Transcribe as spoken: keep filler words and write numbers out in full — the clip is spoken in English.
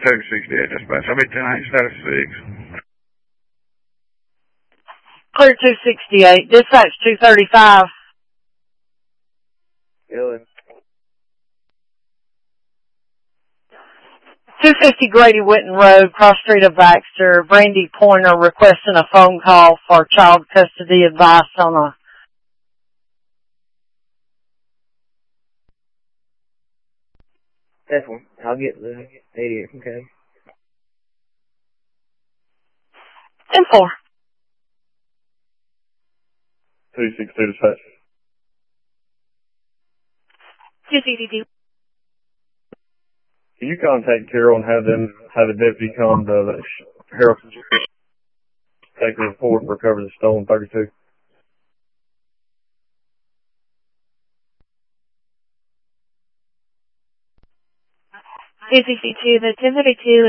two sixty-eight, dispatch. I'll be ten eight, status six. Clear two sixty-eight, dispatch two thirty-five. Ellen. two fifty Grady Whitten Road, cross street of Baxter. Brandy Pointer requesting a phone call for child custody advice on a That's one. I'll get the eighty-eight from K. ten four. two sixty-two dispatch. two sixty-two. Can you contact Carol and have them, have a deputy come to the Harrison, take the report, recover the stolen thirty-two? two sixty-two, the two thirty-two